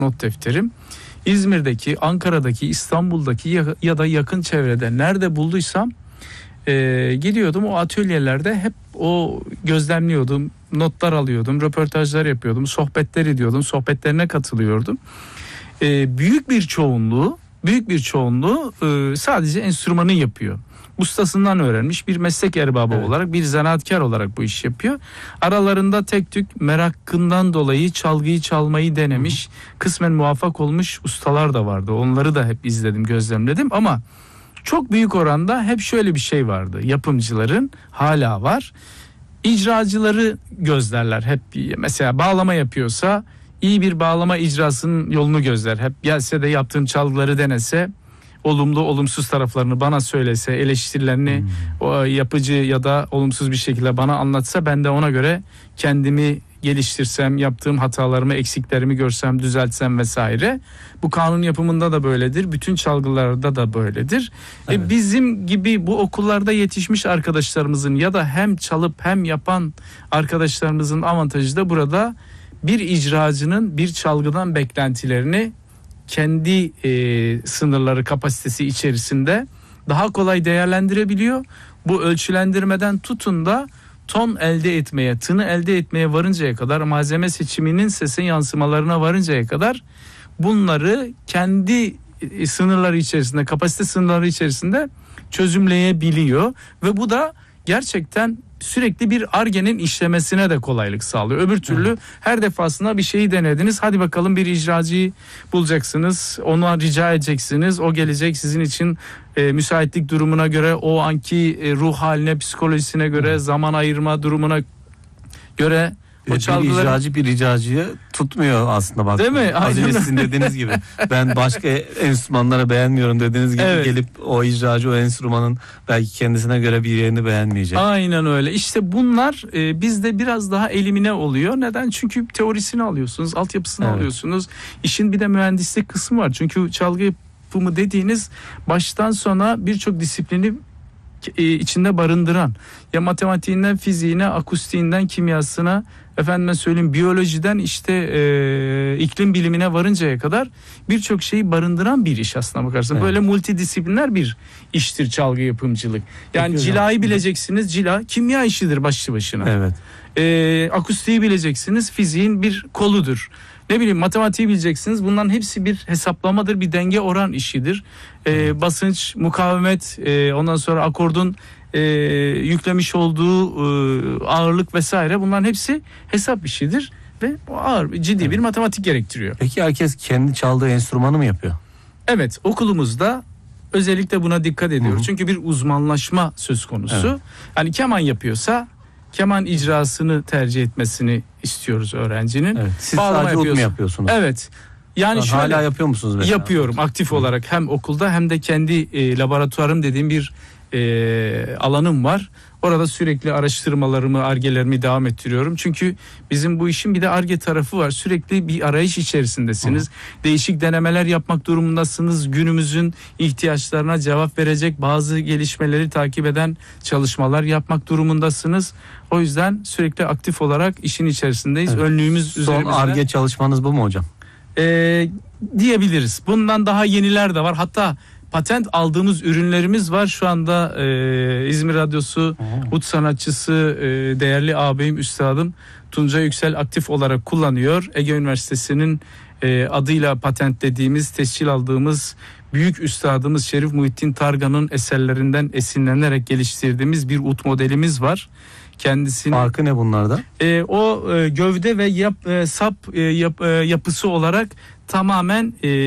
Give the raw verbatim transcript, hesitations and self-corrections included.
not defterim. İzmir'deki, Ankara'daki, İstanbul'daki ya, ya da yakın çevrede nerede bulduysam e, gidiyordum. O atölyelerde hep o gözlemliyordum, notlar alıyordum, röportajlar yapıyordum, sohbetler ediyordum, sohbetlerine katılıyordum. E, büyük bir çoğunluğu, büyük bir çoğunluğu e, sadece enstrümanı yapıyor. Ustasından öğrenmiş bir meslek erbabı evet. olarak, bir zanaatkar olarak bu işi yapıyor. Aralarında tek tük merakından dolayı çalgıyı çalmayı denemiş, hı hı. kısmen muvaffak olmuş ustalar da vardı. Onları da hep izledim, gözlemledim ama çok büyük oranda hep şöyle bir şey vardı. Yapımcıların hala var. İcracıları gözlerler hep. Mesela bağlama yapıyorsa iyi bir bağlama icrasının yolunu gözler. Hep gelse de yaptığım çalgıları denese, olumlu olumsuz taraflarını bana söylese, eleştirilerini hmm. o yapıcı ya da olumsuz bir şekilde bana anlatsa, ben de ona göre kendimi geliştirsem, yaptığım hatalarımı, eksiklerimi görsem, düzeltsem vesaire. Bu kanun yapımında da böyledir. Bütün çalgılarda da böyledir. Evet. E bizim gibi bu okullarda yetişmiş arkadaşlarımızın ya da hem çalıp hem yapan arkadaşlarımızın avantajı da burada bir icracının bir çalgıdan beklentilerini kendi e, sınırları, kapasitesi içerisinde daha kolay değerlendirebiliyor. Bu ölçülendirmeden tutun da ton elde etmeye, tını elde etmeye varıncaya kadar, malzeme seçiminin sesin yansımalarına varıncaya kadar bunları kendi sınırları içerisinde, kapasite sınırları içerisinde çözümleyebiliyor ve bu da gerçekten sürekli bir Ar-Ge'nin işlemesine de kolaylık sağlıyor. Öbür türlü evet. her defasında bir şeyi denediniz. Hadi bakalım bir icracıyı bulacaksınız. Ona rica edeceksiniz. O gelecek sizin için e, müsaitlik durumuna göre, o anki e, ruh haline, psikolojisine göre, evet. zaman ayırma durumuna göre o bir çalgıları... icracı bir icracıyı tutmuyor aslında bak. Değil mi? Az önce sizin dediğiniz gibi. Ben başka enstrümanları beğenmiyorum dediğiniz gibi evet. gelip o icracı o enstrümanın belki kendisine göre bir yerini beğenmeyecek. Aynen öyle. İşte bunlar e, bizde biraz daha elimine oluyor. Neden? Çünkü teorisini alıyorsunuz, altyapısını evet. alıyorsunuz. İşin bir de mühendislik kısmı var. Çünkü çalgı yapımı dediğiniz baştan sona birçok disiplini içinde barındıran, ya matematiğinden fiziğine, akustiğinden kimyasına, efendime söyleyeyim biyolojiden işte e, iklim bilimine varıncaya kadar birçok şeyi barındıran bir iş aslına bakarsan. Evet. Böyle multidisipliner bir iştir çalgı yapımcılık. Yani Peki, cilayı hocam. bileceksiniz, cila kimya işidir başlı başına. Evet. E, akustiği bileceksiniz, fiziğin bir koludur. Ne bileyim matematiği bileceksiniz. Bunların hepsi bir hesaplamadır, bir denge oran işidir. Ee, basınç, mukavemet, e, ondan sonra akordun e, yüklemiş olduğu e, ağırlık vesaire, bunların hepsi hesap işidir ve ağır, ciddi evet. bir matematik gerektiriyor. Peki herkes kendi çaldığı enstrümanı mı yapıyor? Evet, okulumuzda özellikle buna dikkat ediyoruz. Hı-hı. Çünkü bir uzmanlaşma söz konusu. Evet. Yani keman yapıyorsa keman icrasını tercih etmesini istiyoruz öğrencinin. Evet. Siz Bağlama sadece ut mu yapıyorsunuz? Evet. Yani şöyle, hala yapıyor musunuz mesela? Yapıyorum aktif Hı. olarak, hem okulda hem de kendi e, laboratuvarım dediğim bir e, alanım var. Orada sürekli araştırmalarımı, Ar-Ge'lerimi devam ettiriyorum. Çünkü bizim bu işin bir de Ar-Ge tarafı var. Sürekli bir arayış içerisindesiniz. Hı. Değişik denemeler yapmak durumundasınız. Günümüzün ihtiyaçlarına cevap verecek bazı gelişmeleri takip eden çalışmalar yapmak durumundasınız. O yüzden sürekli aktif olarak işin içerisindeyiz. Evet. Önlüğümüz Son üzerimizde. Son Ar-Ge çalışmanız bu mu hocam? Ee, diyebiliriz. Bundan daha yeniler de var. Hatta patent aldığımız ürünlerimiz var. Şu anda e, İzmir Radyosu hmm. ut sanatçısı e, değerli ağabeyim, üstadım Tuncay Yüksel aktif olarak kullanıyor. Ege Üniversitesi'nin e, adıyla patentlediğimiz, tescil aldığımız büyük üstadımız Şerif Muhittin Targan'ın eserlerinden esinlenerek geliştirdiğimiz bir ut modelimiz var. Kendisini, farkı ne bunlarda? E, o e, gövde ve yap, e, sap e, yap, e, yapısı olarak tamamen e,